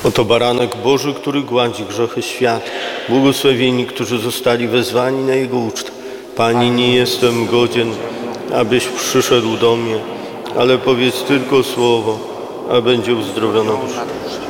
Oto baranek Boży, który gładzi grzechy świata. Błogosławieni, którzy zostali wezwani na Jego ucztę. Pani, nie jestem godzien, abyś przyszedł do mnie, ale powiedz tylko słowo, a będzie uzdrowiona dusza.